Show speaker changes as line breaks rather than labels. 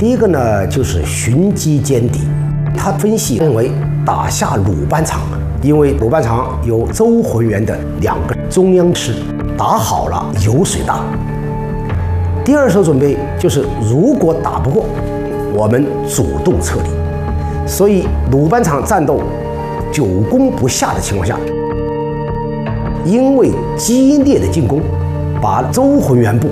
第一个呢，就是寻机歼敌。他分析认为，打下鲁班场，因为鲁班场有周浑元的2个中央师，打好了油水大。第二手准备就是，如果打不过，我们主动撤离。所以鲁班场战斗久攻不下的情况下，因为激烈的进攻，把周浑元部